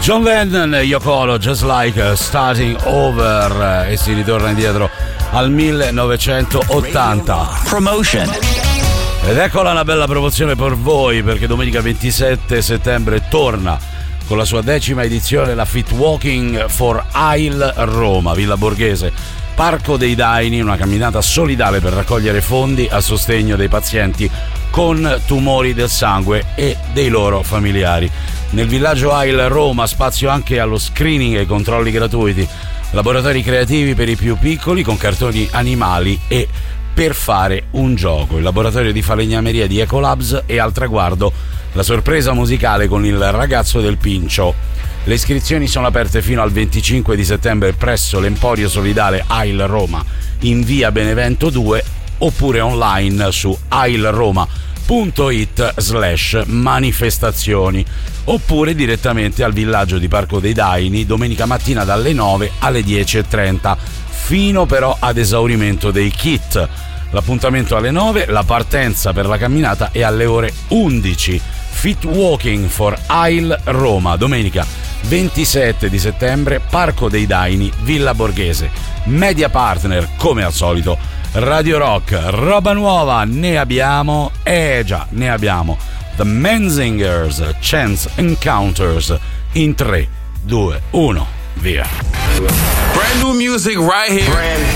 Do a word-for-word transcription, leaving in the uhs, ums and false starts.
John Lennon, Yoko Ono, Just Like Starting Over, e si ritorna indietro al millenovecentottanta. Promotion. Ed eccola una bella promozione per voi, perché domenica ventisette settembre torna con la sua decima edizione la Fit Walking for Isle Roma, Villa Borghese, Parco dei Daini, una camminata solidale per raccogliere fondi a sostegno dei pazienti con tumori del sangue e dei loro familiari. Nel villaggio Isle Roma spazio anche allo screening e ai controlli gratuiti, laboratori creativi per i più piccoli con cartoni animali e per fare un gioco, il laboratorio di falegnameria di Ecolabs e al traguardo la sorpresa musicale con il ragazzo del Pincio. Le iscrizioni sono aperte fino al venticinque di settembre presso l'Emporio Solidale Isle Roma in via Benevento due oppure online su aileroma.it slash manifestazioni oppure direttamente al villaggio di Parco dei Daini domenica mattina dalle nove alle dieci e trenta, fino però ad esaurimento dei kit. L'appuntamento alle nove, la partenza per la camminata è alle ore undici. Fit Walking for Isle Roma, domenica ventisette di settembre, Parco dei Daini, Villa Borghese. Media partner, come al solito, Radio Rock. Roba nuova ne abbiamo, eh già, ne abbiamo. The Menzingers, Chance Encounters, in tre, due, uno, via. Brand new music right here. Brand